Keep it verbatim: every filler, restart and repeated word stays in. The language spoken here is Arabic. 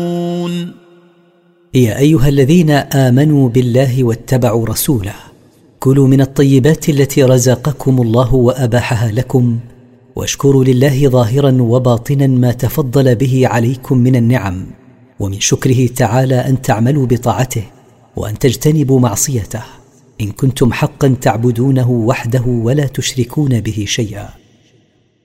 يا أيها الذين آمنوا بالله واتبعوا رسوله كلوا من الطيبات التي رزقكم الله وأباحها لكم واشكروا لله ظاهرا وباطنا ما تفضل به عليكم من النعم، ومن شكره تعالى أن تعملوا بطاعته وأن تجتنبوا معصيته إن كنتم حقا تعبدونه وحده ولا تشركون به شيئا.